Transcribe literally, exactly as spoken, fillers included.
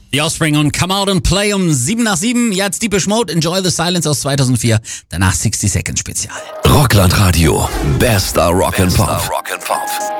The Offspring und Come Out and Play um sieben nach sieben. Jetzt Deepish Mode, Enjoy the Silence aus zweitausendvier. Danach sixty Second Spezial. Rockland Radio. Bester Rock and Pop.